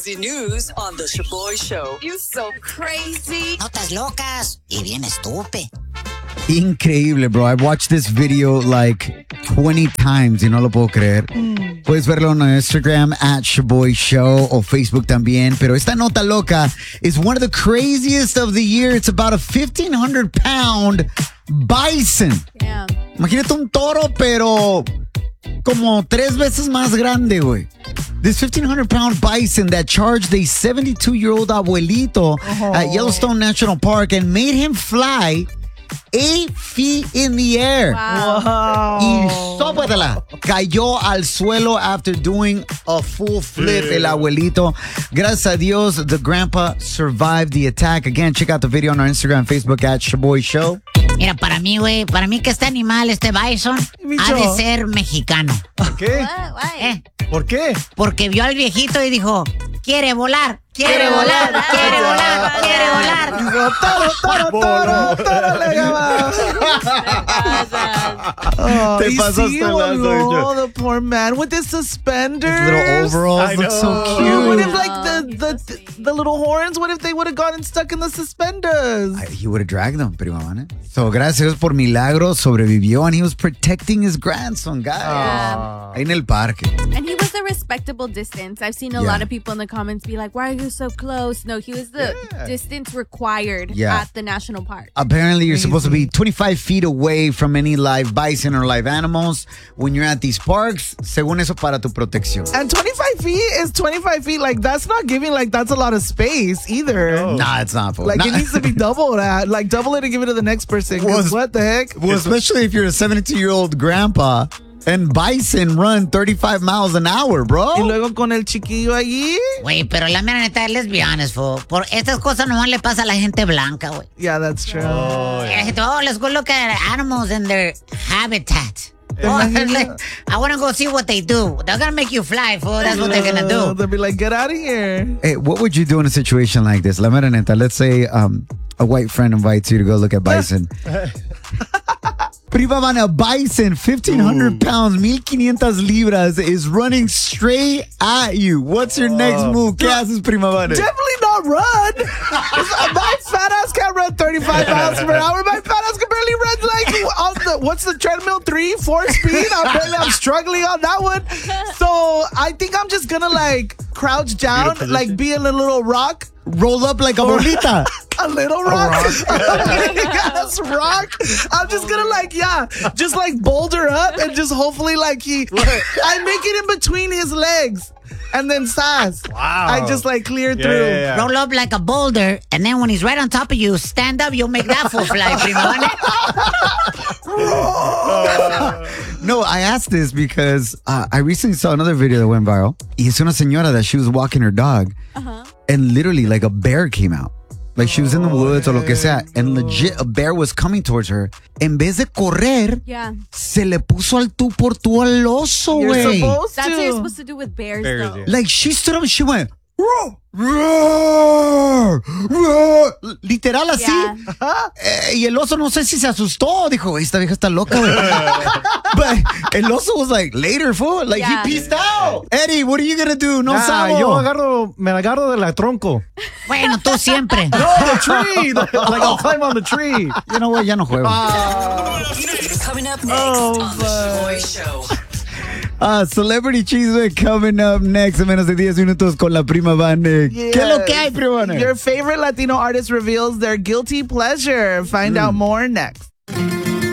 crazy news on The Shaboy Show. You so crazy. Notas locas y bien estúpido. Increíble, bro. I've watched this video like 20 times y no lo puedo creer. Puedes verlo en Instagram at Shaboy Show o Facebook también. Pero esta nota loca is one of the craziest of the year. It's about a 1,500-pound bison. Damn. Imagínate un toro, pero como 3 veces más grande, güey. This 1,500-pound bison that charged a 72-year-old abuelito at Yellowstone National Park and made him fly 8 feet in the air. Wow. Y sópatela. Cayó al suelo after doing a full flip, el abuelito. Gracias a Dios, the grandpa survived the attack. Again, check out the video on our Instagram, Facebook at Shaboy Show. Mira, para mí, güey, para mí que este animal, este bison, ha de ser mexicano. ¿Por qué? Why? ¿Por qué? Porque vio al viejito y dijo, quiere volar, quiere volar, quiere volar, quiere volar. Digo, toro, le llama. Te you pasaste see, lanza, the poor man with his suspenders. His little overalls I look so know. cute. What if, like, the little horns, what if they would have gotten stuck in the suspenders? He would have dragged them, prima mana. So, gracias por milagro, sobrevivió, and he was protecting his grandson, guys. Ahí en el parque. And he was a respectable distance. I've seen a lot of people in the comments be like, why are you so close? No, he was the distance required at the national park. Apparently, you're supposed to be 25 feet away from any live bison or live animals when you're at these parks. Según eso, para tu protección. And 25 feet is 25 feet. Like, that's not giving, like, that's a lot of space either. No. Nah, it's not. Like, it needs to be double that. Like, double it and give it to the next person. 'Cause what the heck? Well, especially if you're a 72-year-old grandpa and bison run 35 miles an hour, bro. Y luego con el chiquillo allí. Güey, pero la mera neta, let's be honest, fool. Por estas cosas nomás le pasa a la gente blanca, güey. Yeah, that's true. Let's go look at animals in their habitat. I want to go see what they do. They're going to make you fly, fool. That's what they're going to do. They'll be like, get out of here. Hey, what would you do in a situation like this? La mera neta, let's say a white friend invites you to go look at bison. Prima mana, bison, 1,500 pounds, 1,500 libras, is running straight at you. What's your next move? ¿Qué haces, prima mana? Definitely not run. My fat ass can't run 35 miles per hour. My fat ass can barely run like on the, what's the treadmill, 3-4 speed? I'm struggling on that one. So I think I'm just gonna like crouch down, like be in a little rock. Roll up like a bolita. A little rock. A big ass rock. I'm just gonna like, just like boulder up and just hopefully like I make it in between his legs. And then sass. Wow. I just like clear through. Yeah. Roll up like a boulder, and then when he's right on top of you, stand up, you'll make that fool fly, prima mana. No, I asked this because I recently saw another video that went viral. Y es una señora that she was walking her dog. And literally, like a bear came out. Like she was in the woods or lo que sea. And legit, a bear was coming towards her. En vez de correr, se le puso al tú por tú al oso, güey. That's what you're supposed to do with bears though. Yeah. Like she stood up and she went, roar, roar, roar. Literal así. Y el oso no sé si se asustó. Dijo, esta vieja está loca, güey. But el oso was like, later, fool. Like he peaced out. Eddie, what are you gonna do? No sabo. Yo me agarro de la tronco. Bueno, tú siempre. No, the tree. Like I'll climb on the tree. You know what? Ya no juego. Coming up next on The Shaboy Show. Celebrity Cheeseman coming up next en menos de 10 minutos con la prima Vane. ¿Qué es lo que hay, prima Vane? Your favorite Latino artist reveals their guilty pleasure. Find out more next.